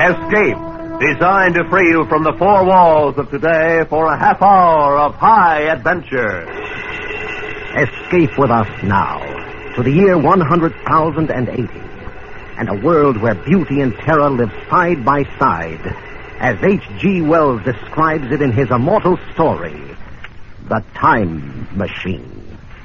Escape, designed to free you from the four walls of today for a half hour of high adventure. Escape with us now to the year 100,080 and a world where beauty and terror live side by side, as H.G. Wells describes it in his immortal story, The Time Machine.